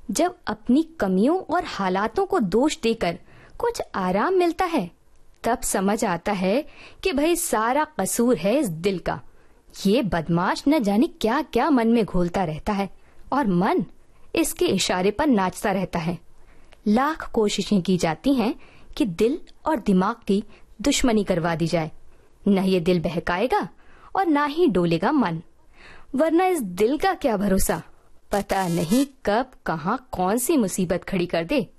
जब अपनी कमियों और हालातों को दोष देकर कुछ आराम मिलता है, तब समझ आता है कि भाई सारा कसूर है इस दिल का। ये बदमाश न जाने क्या क्या मन में घोलता रहता है और मन इसके इशारे पर नाचता रहता है। लाख कोशिशें की जाती हैं कि दिल और दिमाग की दुश्मनी करवा दी जाए। न ये दिल बहकाएगा और ना ही डोलेगा मन, वरना इस दिल का क्या भरोसा, पता नहीं कब कहां कौन सी मुसीबत खड़ी कर दे।